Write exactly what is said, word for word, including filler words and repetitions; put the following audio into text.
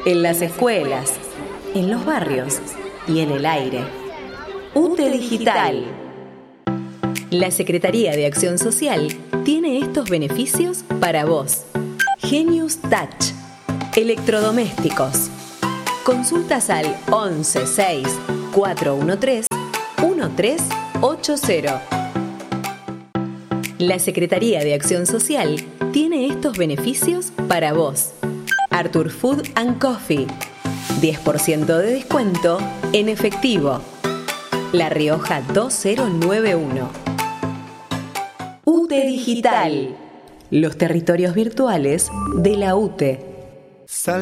en las escuelas, en los barrios y en el aire. U T E Digital. La Secretaría de Acción Social tiene estos beneficios para vos. Genius Touch. Electrodomésticos. Consultas al once seis cuatro uno tres uno tres ocho cero. La Secretaría de Acción Social tiene estos beneficios para vos. Arthur Food and Coffee. diez por ciento de descuento en efectivo. La Rioja dos cero nueve uno. U T E Digital. Los territorios virtuales de la U T E.